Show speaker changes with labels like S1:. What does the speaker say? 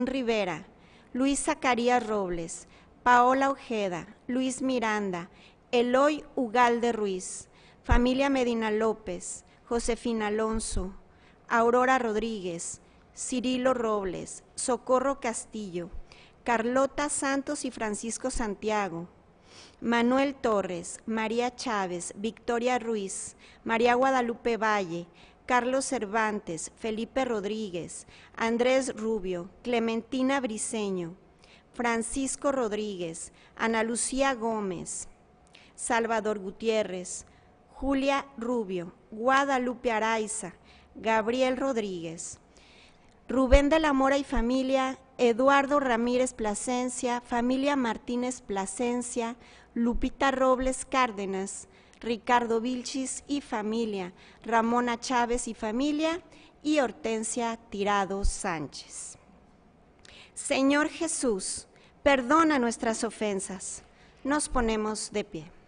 S1: Rivera, Luis Zacarías Robles, Paola Ojeda, Luis Miranda, Eloy Ugalde Ruiz, familia Medina López, Josefina Alonso, Aurora Rodríguez, Cirilo Robles, Socorro Castillo, Carlota Santos y Francisco Santiago, Manuel Torres, María Chávez, Victoria Ruiz, María Guadalupe Valle, Carlos Cervantes, Felipe Rodríguez, Andrés Rubio, Clementina Briceño, Francisco Rodríguez, Ana Lucía Gómez, Salvador Gutiérrez, Julia Rubio, Guadalupe Araiza, Gabriel Rodríguez, Rubén de la Mora y familia, Eduardo Ramírez Plasencia, familia Martínez Plasencia, Lupita Robles Cárdenas, Ricardo Vilchis y familia, Ramona Chávez y familia, y Hortensia Tirado Sánchez. Señor Jesús, perdona nuestras ofensas. Nos ponemos de pie.